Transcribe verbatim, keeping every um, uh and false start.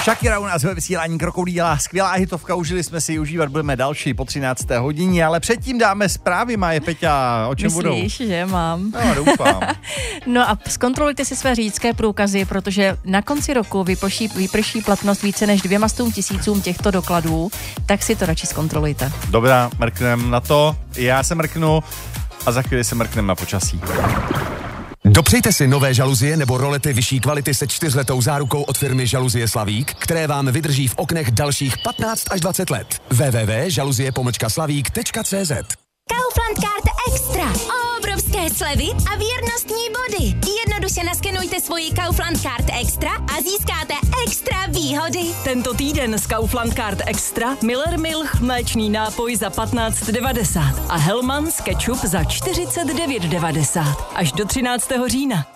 Shakira u nás ve vysílání Krokodýla, skvělá hitovka, užili jsme si ji, užívat budeme další po třinácté hodině, ale předtím dáme zprávy, má je Peťa, o čem Myslíš, budou? Myslíš, že mám. No, doufám. No a zkontrolujte si své řidičské průkazy, protože na konci roku vyprší, vyprší platnost více než dvěma stům tisícům těchto dokladů, tak si to radši zkontrolujte. Dobrá, mrknem na to, já se mrknu a za chvíli se mrknem na počasí. Dopřejte si nové žaluzie nebo rolety vyšší kvality se čtyřletou zárukou od firmy Žaluzie Slavík, které vám vydrží v oknech dalších patnáct až dvacet let. w w w tečka žaluzie pomlčka slavík tečka c z Kaufland Card Extra. Obrovské slevy a věrnostní body. Jednoduše naskenujte svoji Kaufland Card Extra a získáte extra výhody. Tento týden s Kaufland Card Extra Miller Milch mléčný nápoj za patnáct devadesát a Hellmann's ketchup za čtyřicet devět devadesát. Až do třináctého října.